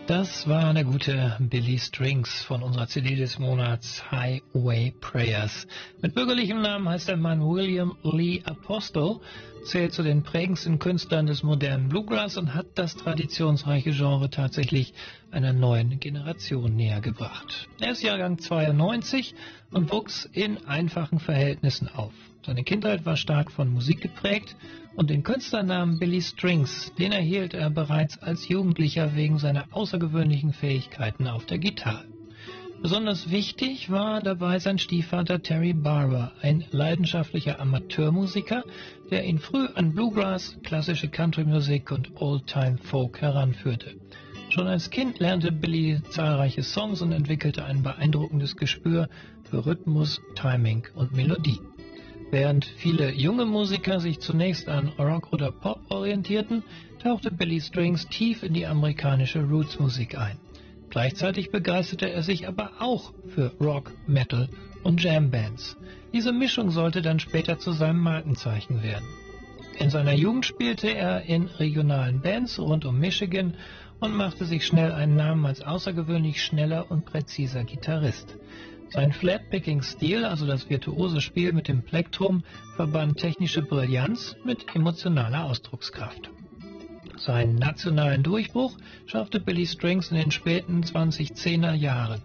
Das war der gute Billy Strings von unserer CD des Monats Highway Prayers. Mit bürgerlichem Namen heißt der Mann William Lee Apostle, zählt zu den prägendsten Künstlern des modernen Bluegrass und hat das traditionsreiche Genre tatsächlich einer neuen Generation näher gebracht. Er ist Jahrgang 92 und wuchs in einfachen Verhältnissen auf. Seine Kindheit war stark von Musik geprägt und den Künstlernamen Billy Strings, den erhielt er bereits als Jugendlicher wegen seiner außergewöhnlichen Fähigkeiten auf der Gitarre. Besonders wichtig war dabei sein Stiefvater Terry Barber, ein leidenschaftlicher Amateurmusiker, der ihn früh an Bluegrass, klassische Countrymusik und Old-Time-Folk heranführte. Schon als Kind lernte Billy zahlreiche Songs und entwickelte ein beeindruckendes Gespür für Rhythmus, Timing und Melodie. Während viele junge Musiker sich zunächst an Rock oder Pop orientierten, tauchte Billy Strings tief in die amerikanische Roots-Musik ein. Gleichzeitig begeisterte er sich aber auch für Rock, Metal und Jam-Bands. Diese Mischung sollte dann später zu seinem Markenzeichen werden. In seiner Jugend spielte er in regionalen Bands rund um Michigan und machte sich schnell einen Namen als außergewöhnlich schneller und präziser Gitarrist. Sein Flat-Picking-Stil, also das virtuose Spiel mit dem Plektrum, verband technische Brillanz mit emotionaler Ausdruckskraft. Seinen nationalen Durchbruch schaffte Billy Strings in den späten 2010er Jahren.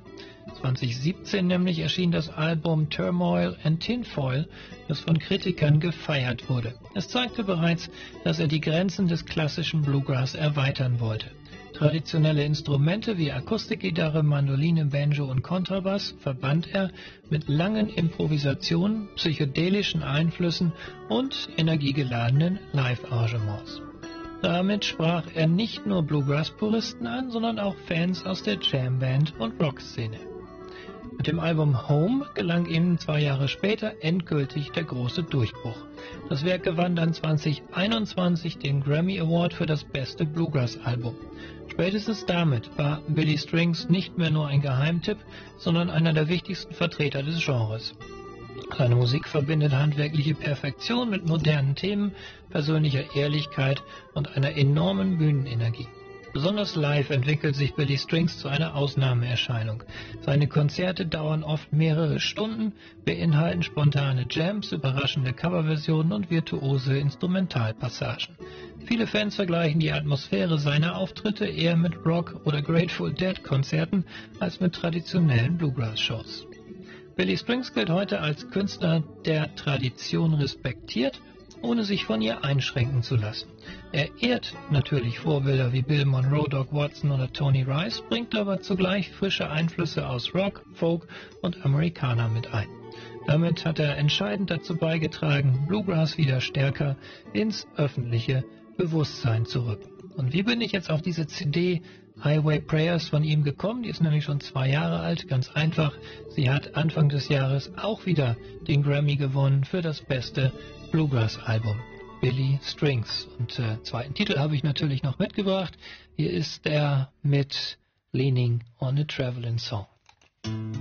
2017 nämlich erschien das Album Turmoil and Tinfoil, das von Kritikern gefeiert wurde. Es zeigte bereits, dass er die Grenzen des klassischen Bluegrass erweitern wollte. Traditionelle Instrumente wie Akustikgitarre, Mandoline, Banjo und Kontrabass verband er mit langen Improvisationen, psychedelischen Einflüssen und energiegeladenen Live-Arrangements. Damit sprach er nicht nur Bluegrass-Puristen an, sondern auch Fans aus der Jam-Band- und Rock-Szene. Mit dem Album Home gelang ihm 2 Jahre später endgültig der große Durchbruch. Das Werk gewann dann 2021 den Grammy Award für das beste Bluegrass-Album. Spätestens damit war Billy Strings nicht mehr nur ein Geheimtipp, sondern einer der wichtigsten Vertreter des Genres. Seine Musik verbindet handwerkliche Perfektion mit modernen Themen, persönlicher Ehrlichkeit und einer enormen Bühnenenergie. Besonders live entwickelt sich Billy Strings zu einer Ausnahmeerscheinung. Seine Konzerte dauern oft mehrere Stunden, beinhalten spontane Jams, überraschende Coverversionen und virtuose Instrumentalpassagen. Viele Fans vergleichen die Atmosphäre seiner Auftritte eher mit Rock- oder Grateful Dead-Konzerten als mit traditionellen Bluegrass-Shows. Billy Strings gilt heute als Künstler, der Tradition respektiert, ohne sich von ihr einschränken zu lassen. Er ehrt natürlich Vorbilder wie Bill Monroe, Doc Watson oder Tony Rice, bringt aber zugleich frische Einflüsse aus Rock, Folk und Americana mit ein. Damit hat er entscheidend dazu beigetragen, Bluegrass wieder stärker ins öffentliche Bewusstsein zu rücken. Und wie bin ich jetzt auf diese CD Highway Prayers von ihm gekommen? Die ist nämlich schon 2 Jahre alt, ganz einfach. Sie hat Anfang des Jahres auch wieder den Grammy gewonnen für das beste Bluegrass-Album, Billy Strings. Und zweiten Titel habe ich natürlich noch mitgebracht. Hier ist er mit Leaning on a Traveling Song.